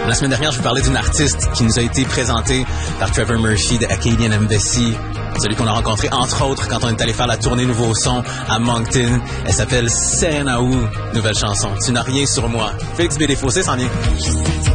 La semaine dernière, je vous parlais d'une artiste qui nous a été présentée par Trevor Murphy de Acadian Embassy, celui qu'on a rencontré entre autres quand on est allé faire la tournée Nouveau Son à Moncton. Elle s'appelle Serenaou, nouvelle chanson. Tu n'as rien sur moi. Félix B. Desfossés s'en vient.